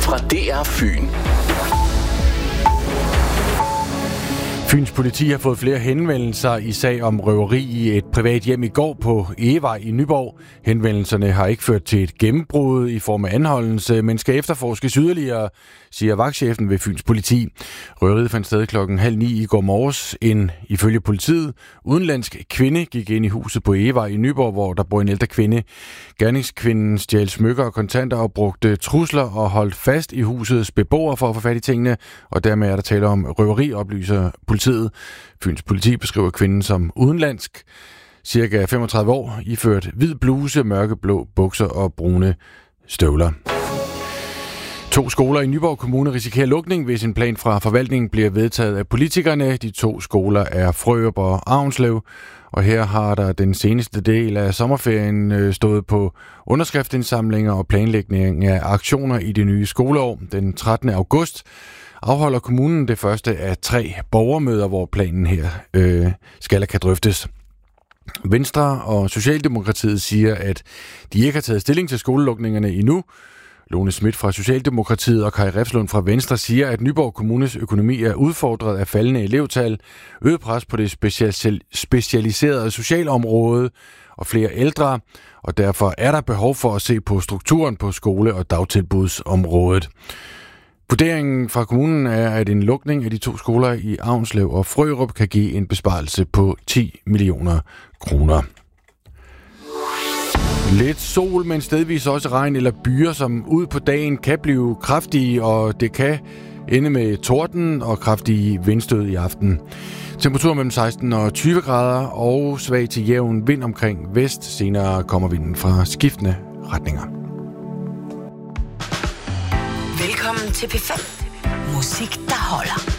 fra DR Fyn. Fyns politi har fået flere henvendelser i sag om røveri i et privat hjem i går på Egevej i Nyborg. Henvendelserne har ikke ført til et gennembrud i form af anholdelse, men skal efterforskes yderligere, siger vagtchefen ved Fyns politi. Røveriet fandt sted 8:30 i går morges. En, ifølge politiet, udenlandsk kvinde gik ind i huset på Egevej i Nyborg, hvor der bor en ældre kvinde. Gerningskvinden stjal smykker og kontanter og brugte trusler og holdt fast i husets beboere for at få fat i tingene, og dermed er der tale om røveri, oplyser politiet. Fyns politi beskriver kvinden som udenlandsk, cirka 35 år, iført hvid bluse, mørkeblå bukser og brune støvler. 2 skoler i Nyborg Kommune risikerer lukning, hvis en plan fra forvaltningen bliver vedtaget af politikerne. De 2 skoler er Frørup og Avnslev, og her har der den seneste del af sommerferien stået på underskriftsindsamlinger og planlægning af aktioner i det nye skoleår. Den 13. august afholder kommunen det første af 3 borgermøder, hvor planen her kan drøftes. Venstre og Socialdemokratiet siger, at de ikke har taget stilling til skolelukningerne endnu. Lone Schmidt fra Socialdemokratiet og Kai Refslund fra Venstre siger, at Nyborg Kommunes økonomi er udfordret af faldende elevtal, øget pres på det specialiserede socialområde og flere ældre, og derfor er der behov for at se på strukturen på skole- og dagtilbudsområdet. Vurderingen fra kommunen er, at en lukning af de 2 skoler i Avnslev og Frørup kan give en besparelse på 10 millioner kroner. Lidt sol, men stedvis også regn eller byer, som ud på dagen kan blive kraftige, og det kan ende med torden og kraftige vindstød i aften. Temperatur mellem 16 og 20 grader og svag til jævn vind omkring vest. Senere kommer vinden fra skiftende retninger. Velkommen til P5. Musik, der holder.